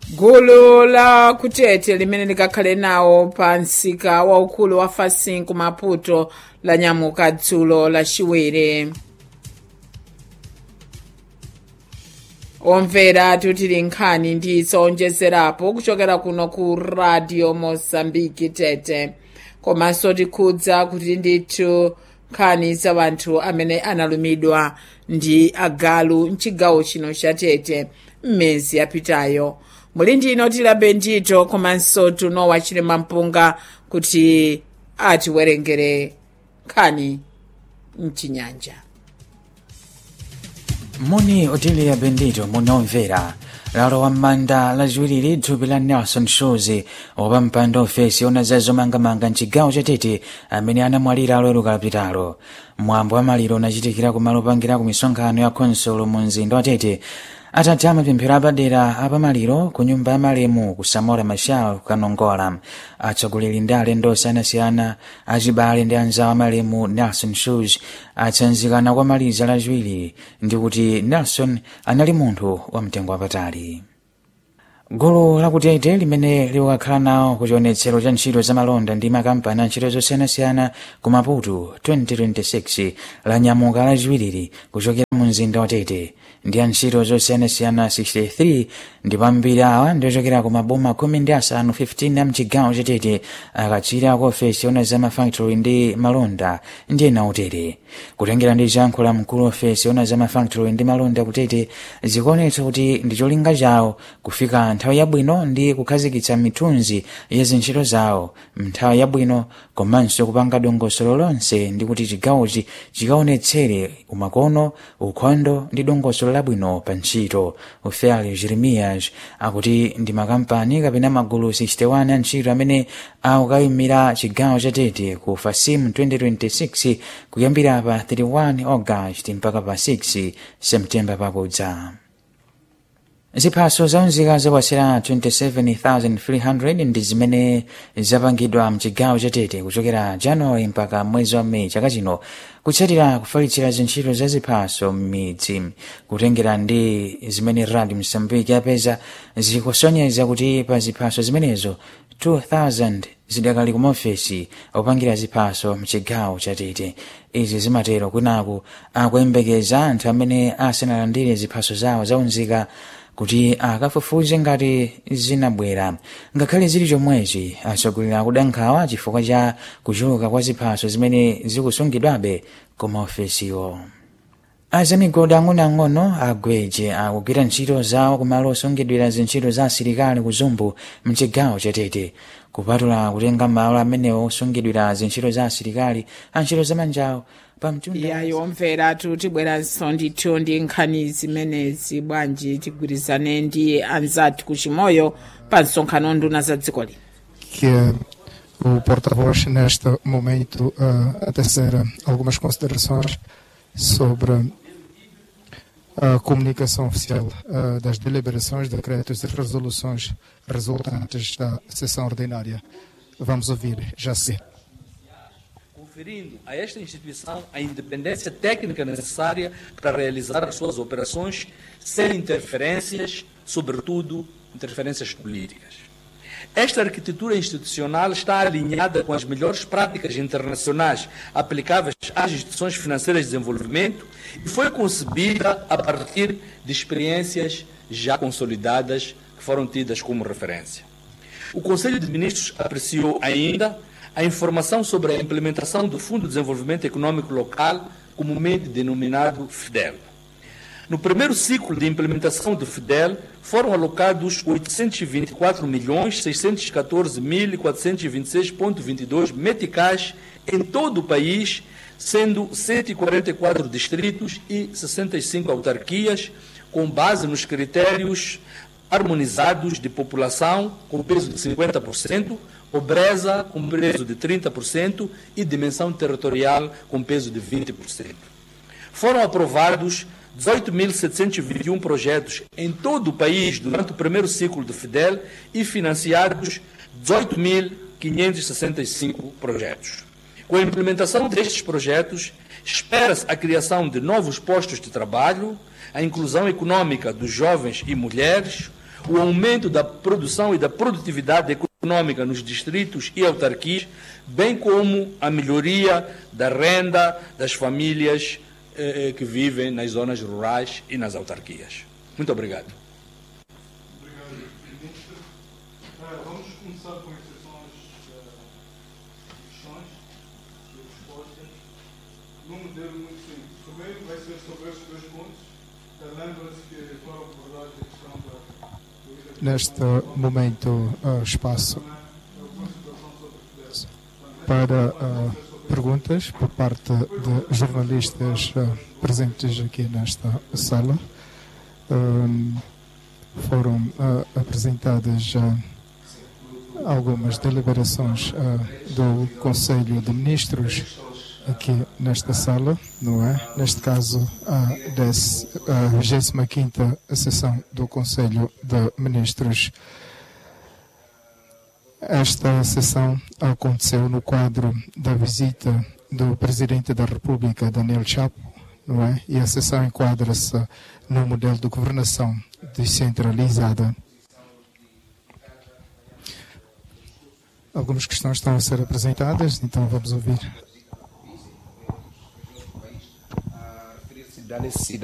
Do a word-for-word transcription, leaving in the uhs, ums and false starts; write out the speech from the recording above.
Gulu la kutete limene likakhale nawo pa msika waukulu wa Fasin ku Maputo la nyamuka dzulo la chiwere. Omvera tutili nkhani ndi zonjezerapo kuchokera kuno ku Radio Mozambique Tete. Komanso tikhudza kuti ndithu nkhani za wanthu amene analumidwa ndi agalu mchigawo chino cha Tete mmezi yapitayo. Muli ndino tilabe ndito komanso tunowa chilema mpunga kuti atiwerengere nkhani mchinyanja. Moni Otilia Bendito munomvera lalo wammanda laziwiriri thupi la Nelson Shozi opa mpando ofesi ona za zomangamanga mchigawo cha Tete amene anamwalira loweruka lapitalo. Mwambo wa maliro unachitikira kumalo opangirako misonkhano ya konsolo mu mzinda wa Tete atati amapemphero apadera apamaliro ku nyumba ya malemu ku Samora Machel kukanongola. Atsogoleri ndi alendo osiyanasiyana achibale ndi anzawo amalemu Nelson Shozi atsanzikana kwa maliza laziwiri ndi kuti Nelson anali munthu wa mtengo wapatali. Gulu la kutete limene likukhala nawo kuchionetsero cha ntchito za malonda ndi makampani a ntchito zosiyanasiyana ku Maputo twenty twenty-six la nyamuka lachiwiri kuchokera mu mzinda wa Tete ndi a ntchito zosiyanasiyana sixty-three ndi pambiri awa ndi ochokera ku maboma khumi ndi asanu fifteen a mchigawo cha Tete akatswiri ku ofesi ona za mafactory ndi malonda ndi ena otere. Kutengera ndi chankhulo mkulu ofesi ona za mafactory ndi malonda ku Tete zikuonetsa kuti ndi cholinga chawo kufika nthawi yabwino ndi kukhazikitsa mithunzi ya zintchito zawo mnthawi yabwino komanso kupanga dongosolo lonse ndi kuti chigawochi chikaonetsere umakono ukhondo ndi dongosolo labwino pa ntchito. Ofelio Jeremias akuti ndi makampani kapena magulu sixty-one a ntchito amene akukayimira chigawo cha Tete ku Fasim twenty twenty-six kuyambira pa thirty-one August mpaka pa six September pakudza. Ziphaso zaunzika zakwasira twenty-seven thousand three hundred ndi zimene zapangidwa mchigawo cha Tete kuchokera January mpaka mwezi wa Mei chaka chino kutsatira kufalitsira zintchito za ziphaso m'midzi. Kutengera ndi zimene Radio Mozambique yapeza zikusonyeza kuti pa ziphaso zimenezo two thousand zidakali ku maofesi opangira ziphaso mchigawo cha Tete. Izi zimatero kwinaku akuyembekeza anthu amene asanalandire ziphaso zawo zaunzika kuti akafufuze ngati zinabwera. Ngakhale zili chomwechi atsogoleri akudankhawa chifukwa cha kuchuluka kwa ziphaso zimene zikusungidwabe ku maofesiwo. Azamigodi ang'onoang'ono agweje akugwira ntchito zawo kumalo osungidwira zintchito za asilikali ku Zumbu mchigawo cha Tete kupatula kutenga malo amenewo osungidwira zintchito za asilikali a ntchito zamanjawo yayo. Omvera tibweranso ndithu ndi nkhani zimenezi bwanji tigwirizane ndi anzathu kuchimoyo pa msonkhano nduna za dziko lino. Que o porta-voz neste momento uh, a tecer algumas considerações sobre a comunicação oficial uh, das deliberações, decretos e resoluções resultantes da sessão ordinária. Vamos ouvir já se conferindo a esta instituição a independência técnica necessária para realizar as suas operações sem interferências, sobretudo interferências políticas. Esta arquitetura institucional está alinhada com as melhores práticas internacionais aplicáveis às instituições financeiras de desenvolvimento e foi concebida a partir de experiências já consolidadas que foram tidas como referência. O Conselho de Ministros apreciou ainda a informação sobre a implementação do Fundo de Desenvolvimento Econômico Local, comumente denominado FIDEL. No primeiro ciclo de implementação do FIDEL, foram alocados oitocentos e vinte e quatro milhões seiscentos e catorze mil quatrocentos e vinte e seis vírgula vinte e dois meticais em todo o país, sendo cento e quarenta e quatro distritos e sessenta e cinco autarquias, com base nos critérios harmonizados de população, com peso de cinquenta por cento, pobreza com peso de trinta por cento e dimensão territorial com peso de vinte por cento. Foram aprovados dezoito mil setecentos e vinte e um projetos em todo o país durante o primeiro ciclo do FIDEL e financiados dezoito mil quinhentos e sessenta e cinco projetos. Com a implementação destes projetos, espera-se a criação de novos postos de trabalho, a inclusão econômica dos jovens e mulheres, o aumento da produção e da produtividade econômica nos distritos e autarquias, bem como a melhoria da renda das famílias eh, que vivem nas zonas rurais e nas autarquias. Muito obrigado. Obrigado, Ministro. Vamos começar com as sessões de questões e respostas num modelo muito simples. Primeiro vai ser sobre estes dois pontos. Lembra-se que foram abordados a questão da... Neste momento, uh, espaço para uh, perguntas por parte de jornalistas uh, presentes aqui nesta sala. Um, foram uh, apresentadas uh, algumas deliberações uh, do Conselho de Ministros aqui nesta sala, não é? Neste caso, a vigésima quinta sessão do Conselho de Ministros. Esta sessão aconteceu no quadro da visita do Presidente da República, Daniel Chapo, não é? E a sessão enquadra-se no modelo de governação descentralizada. Algumas questões estão a ser apresentadas, então vamos ouvir. da necessidade